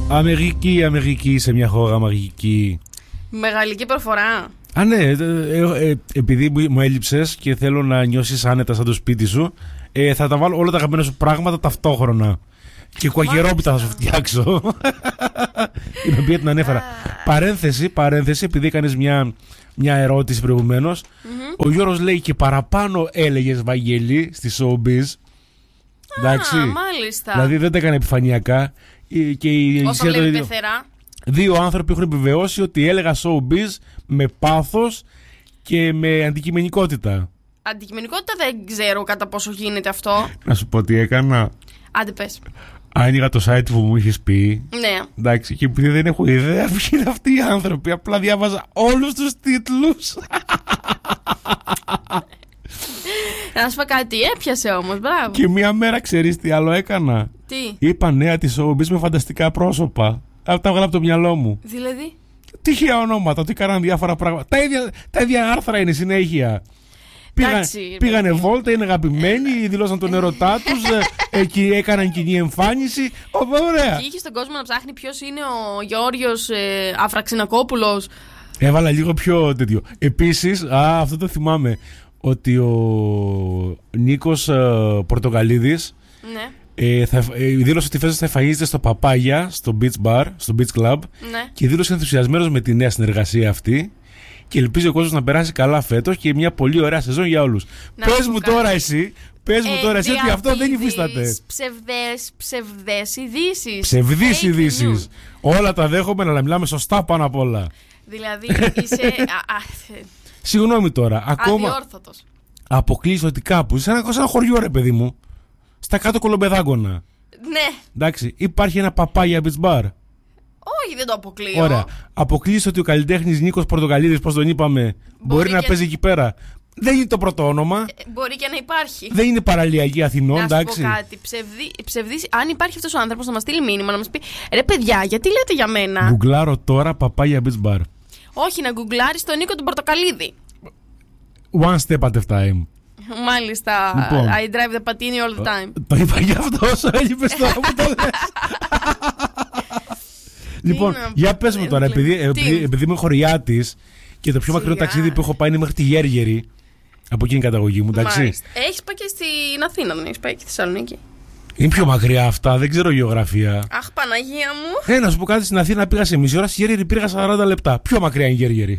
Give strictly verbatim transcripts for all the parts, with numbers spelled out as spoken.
Αμερική, Αμερική, σε μια χώρα μαγική. Μεγαλική προφορά. Α, ναι, ε, ε, ε, επειδή μου έλειψες και θέλω να νιώσεις άνετα σαν το σπίτι σου, ε, θα τα βάλω όλα τα αγαπημένα σου πράγματα ταυτόχρονα. Και κουαγερόπιτα θα σου φτιάξω. Την οποία την ανέφερα. Παρένθεση, παρένθεση, επειδή έκανες μια, μια ερώτηση προηγουμένως. Mm-hmm. Ο Γιώργος λέει και παραπάνω έλεγες Βαγγέλη στη showbiz. Εντάξει. Α, μάλιστα. Δηλαδή δεν τα έκανε επιφανειακά. Και η όσο λέει πεθερά. Δύο άνθρωποι έχουν επιβεβαιώσει ότι έλεγα showbiz με πάθος και με αντικειμενικότητα. Αντικειμενικότητα δεν ξέρω κατά πόσο γίνεται αυτό. Να σου πω τι έκανα. Άντε πες. Άνοιγα το site που μου είχες πει. Ναι. Εντάξει, και επειδή δεν έχω ιδέα ποιοι είναι αυτοί οι άνθρωποι, απλά διάβαζα όλους τους τίτλους. Να σου πω κάτι, έπιασε όμως, μπράβο. Και μία μέρα ξέρεις τι άλλο έκανα. Τι? Είπα νέα της showbiz με φανταστικά πρόσωπα. Τα έβγαλα από το μυαλό μου. Δηλαδή? Τυχαία ονόματα, ότι έκαναν διάφορα πράγματα. Τα ίδια, τα ίδια άρθρα είναι συνέχεια. Πήγαν, πήγανε βόλτα, είναι αγαπημένοι, δηλώσαν τον ερωτά τους, εκεί έκαναν κοινή εμφάνιση. Ωραία. Και είχε στον κόσμο να ψάχνει ποιος είναι ο Γεώργιος ε, Αφραξινακόπουλος. Έβαλα λίγο πιο τέτοιο. Επίσης, α, αυτό το θυμάμαι, ότι ο Νίκος ε, Πορτογαλίδης ναι. ε, θα, ε, δήλωσε ότι φέτος θα εμφανίζεται στο Παπάγια, στο Beach Bar, στο Beach Club, ναι. Και δήλωσε ενθουσιασμένος με τη νέα συνεργασία αυτή. Και ελπίζει ο κόσμος να περάσει καλά φέτος και μια πολύ ωραία σεζόν για όλους. Πες μου τώρα εσύ, πες μου τώρα εσύ ότι αυτό δεν υφίσταται. Ψευδές, ψευδές ειδήσεις. Ψευδείς ειδήσεις. Όλα τα δέχομαι, αλλά μιλάμε σωστά πάνω απ' όλα. Δηλαδή είσαι. Συγγνώμη τώρα, ακόμα. Αδιόρθωτος. Αποκλείσει ότι κάπου, σε ένα, σε ένα χωριό ρε παιδί μου, στα κάτω Κολομπεδάγκωνα. Ναι. Εντάξει, υπάρχει ένα Παπάγια Beach Bar. Όχι, δεν το αποκλείω. Ωραία. Αποκλείσει ότι ο καλλιτέχνης Νίκος Πορτογαλίδης, πώς τον είπαμε, μπορεί, μπορεί να και... παίζει εκεί πέρα. Δεν είναι το πρώτο όνομα. Ε, μπορεί και να υπάρχει. Δεν είναι παραλιακή Αθηνών, εντάξει. Να σου πω κάτι. Ψευδί, ψευδής, αν υπάρχει αυτός ο άνθρωπος να μας στείλει μήνυμα, να μας πει ρε παιδιά, γιατί λέτε για μένα. Γκουγκλάρω τώρα Παπάγια Beach Bar. Όχι, να γκουγκλάρεις τον Νίκο του Πορτοκαλίδη. One step at a time. Μάλιστα. Λοιπόν, I drive the patini all the time. Το είπα γι' αυτό όσο έλειπες τώρα που το λες. Λοιπόν, είναι, για πες μου τώρα, επειδή, επειδή, επειδή είμαι χωριάτης και το πιο Σιγά. μακρινό ταξίδι που έχω πάει είναι μέχρι τη Γέργερη. Από εκείνη η καταγωγή μου, εντάξει. Έχεις πάει και στην Αθήνα, δεν έχεις πάει και στη Θεσσαλονίκη. Είναι πιο μακριά αυτά, δεν ξέρω γεωγραφία. Αχ, Παναγία μου. Ε, να σου πω κάτι, στην Αθήνα πήγα σε μισή ώρα, στη Γέργερη πήγα σαράντα λεπτά. Πιο μακριά είναι η Γέργερη.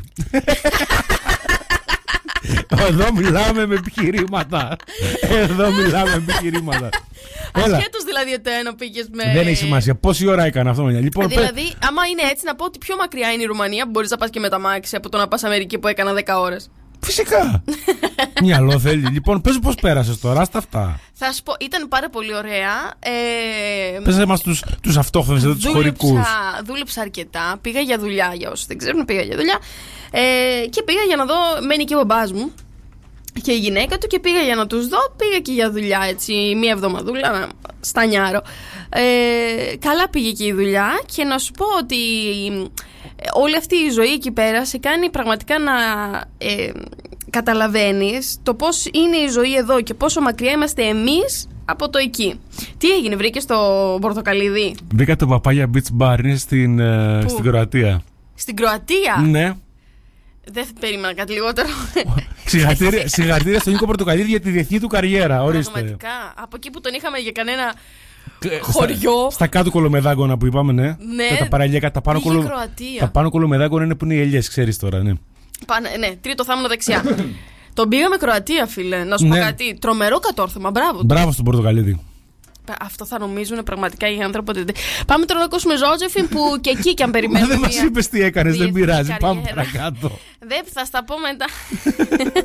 Εδώ μιλάμε με επιχειρήματα. Εδώ μιλάμε με επιχειρήματα. Ασχέτως δηλαδή ετένα πήγες με. Δεν έχει σημασία. Πόση ώρα έκανα αυτό. Λοιπόν, δηλαδή, πέ... άμα είναι έτσι, να πω ότι πιο μακριά είναι η Ρουμανία που μπορείς να πας και με τα μάξι από το να πας Αμερική που έκανα δέκα ώρες. Φυσικά. Μυαλό θέλει. Λοιπόν, πες πώς πέρασες τώρα, στα αυτά. Θα σου πω, ήταν πάρα πολύ ωραία. Ε... Πες μας τους, τους αυτόχθονες εδώ, τους χωρικούς. Δούλεψα αρκετά. Πήγα για δουλειά, για όσους δεν ξέρουν, πήγα για δουλειά. Ε, και πήγα για να δω, μένει και ο μπαμπάς μου και η γυναίκα του, και πήγα για να τους δω. Πήγα και για δουλειά, έτσι, μία εβδομαδούλα, στα Νιάρο. Ε, καλά πήγε και η δουλειά, και να σου πω ότι όλη αυτή η ζωή εκεί πέρα σε κάνει πραγματικά να ε, καταλαβαίνεις το πώς είναι η ζωή εδώ και πόσο μακριά είμαστε εμείς από το εκεί. Τι έγινε, βρήκες το Πορτοκαλίδη? Βρήκα το Παπάγια Beach Bar, είναι στην, ε, στην Κροατία. Στην Κροατία? Ναι. Δεν περίμενα κάτι λιγότερο. Συγχαρητήρια στον Νίκο Πορτοκαλίδη για τη διεθνή του καριέρα. Ορίστε. Πραγματικά. Από εκεί που τον είχαμε για κανένα χωριό. Στα, στα κάτω Κολομεδάγκωνα που είπαμε, ναι. Ναι. Τα παραλιακά, τα πάνω, κολο... τα πάνω Κολομεδάγκωνα είναι που είναι οι ελιές, ξέρεις τώρα, ναι. Πάνε, ναι, τρίτο θάμνο δεξιά. Τον πήγαμε Κροατία, φίλε. Να σου ναι. πω κάτι. Τρομερό κατόρθωμα. Μπράβο. Μπράβο στον Πορτοκαλίδη. Αυτό θα νομίζουν πραγματικά οι άνθρωποι. Πάμε τώρα να ακούσουμε Ζόζεφιν, που και εκεί κι αν περιμένουμε. Δεν μας είπες τι έκανες, δεν πειράζει. Πάμε παρακάτω. Δεν θα στα πω μετά.